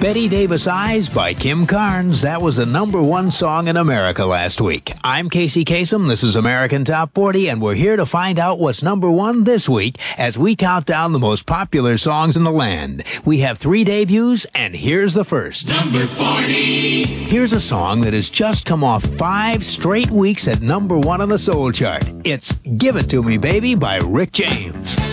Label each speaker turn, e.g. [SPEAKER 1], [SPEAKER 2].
[SPEAKER 1] Betty Davis Eyes by Kim Carnes. That was the #1 song in America last week. I'm Casey Kasem. This is American Top 40, and we're here to find out what's #1 this week as we count down the most popular songs in the land. We have 3 debuts, and here's the first.
[SPEAKER 2] Number 40.
[SPEAKER 1] Here's a song that has just come off 5 straight weeks at #1 on the Soul chart. It's Give It To Me Baby by Rick James.